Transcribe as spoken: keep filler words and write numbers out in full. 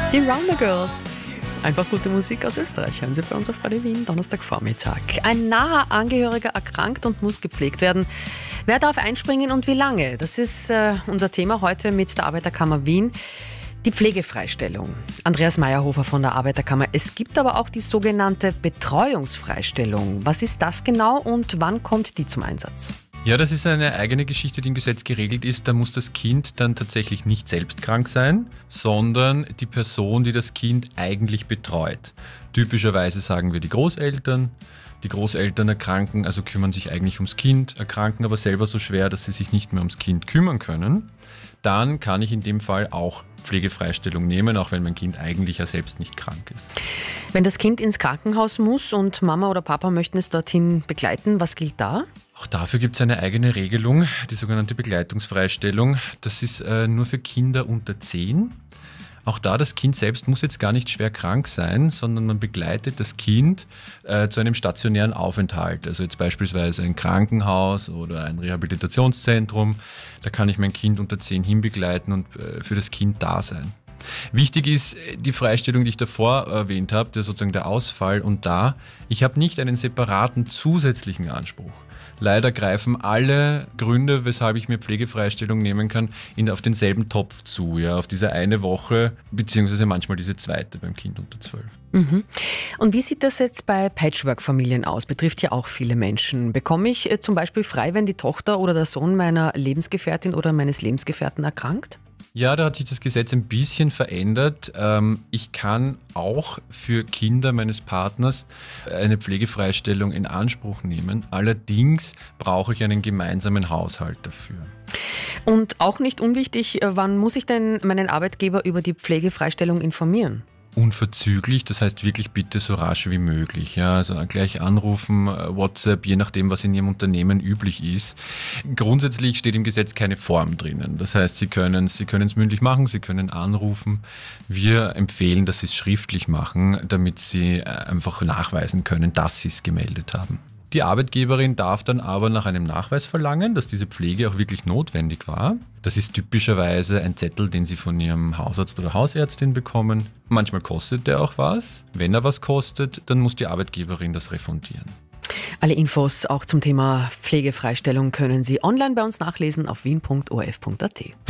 Die Rounder Girls. Einfach gute Musik aus Österreich. Hören Sie bei uns auf Radio Wien, Donnerstagvormittag. Ein naher Angehöriger erkrankt und muss gepflegt werden. Wer darf einspringen und wie lange? Das ist äh, unser Thema heute mit der Arbeiterkammer Wien. Die Pflegefreistellung. Andreas Meyerhofer von der Arbeiterkammer. Es gibt aber auch die sogenannte Betreuungsfreistellung. Was ist das genau und wann kommt die zum Einsatz? Ja, das ist eine eigene Geschichte, die im Gesetz geregelt ist. Da muss das Kind dann tatsächlich nicht selbst krank sein, sondern die Person, die das Kind eigentlich betreut. Typischerweise sagen wir die Großeltern. Die Großeltern erkranken, also kümmern sich eigentlich ums Kind, erkranken aber selber so schwer, dass sie sich nicht mehr ums Kind kümmern können. Dann kann ich in dem Fall auch Pflegefreistellung nehmen, auch wenn mein Kind eigentlich ja selbst nicht krank ist. Wenn das Kind ins Krankenhaus muss und Mama oder Papa möchten es dorthin begleiten, was gilt da? Auch dafür gibt es eine eigene Regelung, die sogenannte Begleitungsfreistellung. Das ist äh, nur für Kinder unter zehn. Auch da, das Kind selbst muss jetzt gar nicht schwer krank sein, sondern man begleitet das Kind äh, zu einem stationären Aufenthalt. Also jetzt beispielsweise ein Krankenhaus oder ein Rehabilitationszentrum. Da kann ich mein Kind unter zehn hinbegleiten und äh, für das Kind da sein. Wichtig ist die Freistellung, die ich davor erwähnt habe, der sozusagen der Ausfall. Und da, ich habe nicht einen separaten zusätzlichen Anspruch. Leider greifen alle Gründe, weshalb ich mir Pflegefreistellung nehmen kann, in, auf denselben Topf zu, ja, auf diese eine Woche, beziehungsweise manchmal diese zweite beim Kind unter zwölf. Mhm. Und wie sieht das jetzt bei Patchwork-Familien aus? Betrifft ja auch viele Menschen. Bekomme ich äh, zum Beispiel frei, wenn die Tochter oder der Sohn meiner Lebensgefährtin oder meines Lebensgefährten erkrankt? Ja, da hat sich das Gesetz ein bisschen verändert. Ich kann auch für Kinder meines Partners eine Pflegefreistellung in Anspruch nehmen. Allerdings brauche ich einen gemeinsamen Haushalt dafür. Und auch nicht unwichtig, wann muss ich denn meinen Arbeitgeber über die Pflegefreistellung informieren? Unverzüglich, das heißt wirklich bitte so rasch wie möglich. Ja, also gleich anrufen, WhatsApp, je nachdem, was in Ihrem Unternehmen üblich ist. Grundsätzlich steht im Gesetz keine Form drinnen. Das heißt, Sie können Sie können es mündlich machen, Sie können anrufen. Wir empfehlen, dass Sie es schriftlich machen, damit Sie einfach nachweisen können, dass Sie es gemeldet haben. Die Arbeitgeberin darf dann aber nach einem Nachweis verlangen, dass diese Pflege auch wirklich notwendig war. Das ist typischerweise ein Zettel, den Sie von Ihrem Hausarzt oder Hausärztin bekommen. Manchmal kostet der auch was. Wenn er was kostet, dann muss die Arbeitgeberin das refundieren. Alle Infos auch zum Thema Pflegefreistellung können Sie online bei uns nachlesen auf wien punkt o r f punkt a t.